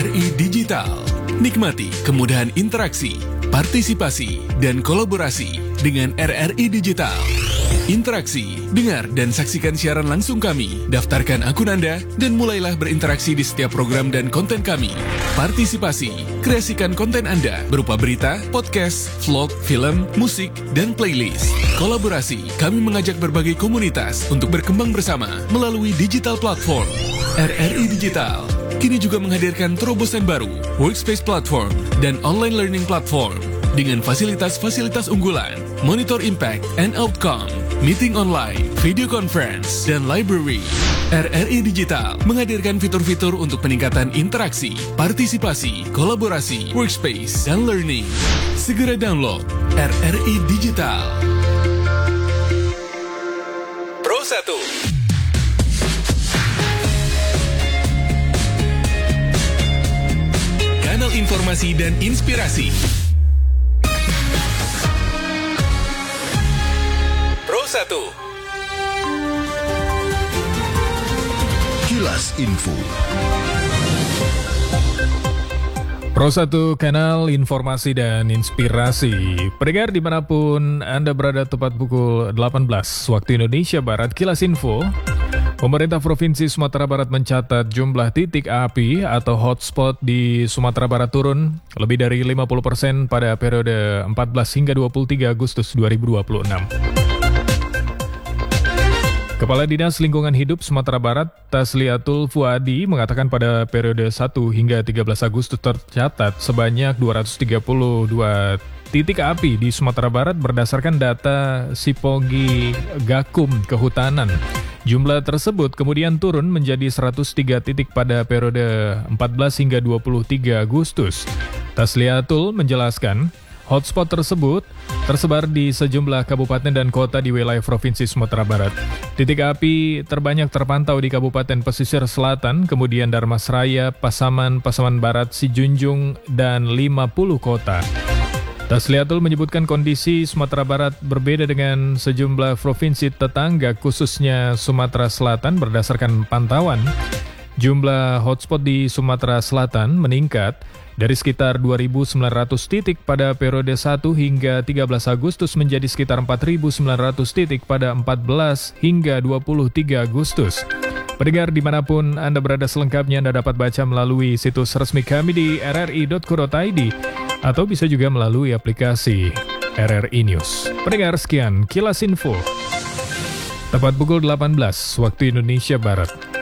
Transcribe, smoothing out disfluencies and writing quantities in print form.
RRI Digital. Nikmati kemudahan interaksi, partisipasi, dan kolaborasi dengan RRI Digital. Interaksi, dengar dan saksikan siaran langsung kami, daftarkan akun Anda, dan mulailah berinteraksi di setiap program dan konten kami. Partisipasi, kreasikan konten Anda berupa berita, podcast, vlog, film, musik, dan playlist. Kolaborasi, kami mengajak berbagai komunitas untuk berkembang bersama melalui digital platform. RRI Digital kini juga menghadirkan terobosan baru, workspace platform, dan online learning platform dengan fasilitas-fasilitas unggulan, monitor impact and outcome, meeting online, video conference, dan library. RRI Digital menghadirkan fitur-fitur untuk peningkatan interaksi, partisipasi, kolaborasi, workspace, dan learning. Segera download RRI Digital. Pro 1. Kanal informasi dan inspirasi. Pro 1. Kilas Info. Pro 1, kanal informasi dan inspirasi. Pendengar dimanapun Anda berada, tepat pukul 18 waktu Indonesia Barat, Kilas Info. Pemerintah Provinsi Sumatera Barat mencatat jumlah titik api atau hotspot di Sumatera Barat turun lebih dari 50% pada periode 14 hingga 23 Agustus 2026. Kepala Dinas Lingkungan Hidup Sumatera Barat, Tasliatul Fuadi, mengatakan pada periode 1 hingga 13 Agustus tercatat sebanyak 232 titik api di Sumatera Barat berdasarkan data Sipogi Gakum Kehutanan. Jumlah tersebut kemudian turun menjadi 103 titik pada periode 14 hingga 23 Agustus. Tasliatul menjelaskan, hotspot tersebut tersebar di sejumlah kabupaten dan kota di wilayah Provinsi Sumatera Barat. Titik api terbanyak terpantau di Kabupaten Pesisir Selatan, kemudian Darmasraya, Pasaman, Pasaman Barat, Sijunjung, dan 50 kota. Tasliatul menyebutkan kondisi Sumatera Barat berbeda dengan sejumlah provinsi tetangga, khususnya Sumatera Selatan. Berdasarkan pantauan, jumlah hotspot di Sumatera Selatan meningkat dari sekitar 2.900 titik pada periode 1 hingga 13 Agustus menjadi sekitar 4.900 titik pada 14 hingga 23 Agustus. Pendengar dimanapun Anda berada, selengkapnya Anda dapat baca melalui situs resmi kami di rri.co.id atau bisa juga melalui aplikasi RRI News. Pendengar, sekian Kilas Info. Tepat pukul 18 waktu Indonesia Barat.